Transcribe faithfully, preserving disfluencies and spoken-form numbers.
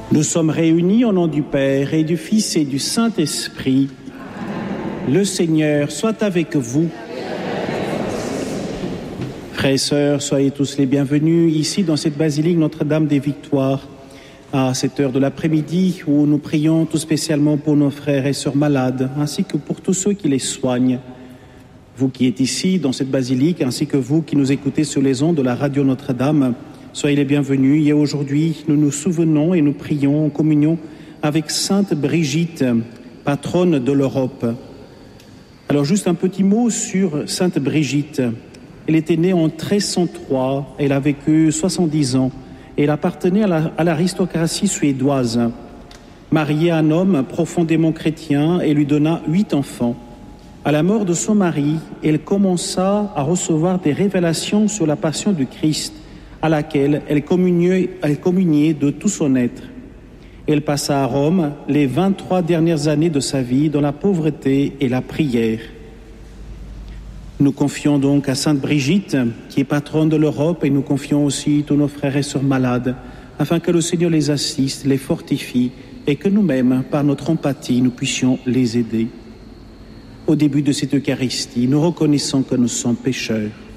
Nous sommes réunis au nom du Père et du Fils et du Saint-Esprit. Le Seigneur soit avec vous. Frères et sœurs, soyez tous les bienvenus ici dans cette basilique Notre-Dame des Victoires à cette heure de l'après-midi où nous prions tout spécialement pour nos frères et sœurs malades ainsi que pour tous ceux qui les soignent. Vous qui êtes ici dans cette basilique ainsi que vous qui nous écoutez sur les ondes de la radio Notre-Dame, soyez les bienvenus. Et aujourd'hui, nous nous souvenons et nous prions en communion avec Sainte Brigitte, patronne de l'Europe. Alors juste un petit mot sur Sainte Brigitte. Elle était née en treize cent trois, elle a vécu soixante-dix ans et elle appartenait à, la, à l'aristocratie suédoise. Mariée à un homme profondément chrétien, elle lui donna huit enfants. À la mort de son mari, elle commença à recevoir des révélations sur la passion du Christ, à laquelle elle communiait, elle communiait de tout son être. Elle passa à Rome les vingt-trois dernières années de sa vie dans la pauvreté et la prière. Nous confions donc à Sainte Brigitte, qui est patronne de l'Europe, et nous confions aussi tous nos frères et sœurs malades, afin que le Seigneur les assiste, les fortifie, et que nous-mêmes, par notre empathie, nous puissions les aider. Au début de cette Eucharistie, nous reconnaissons que nous sommes pécheurs.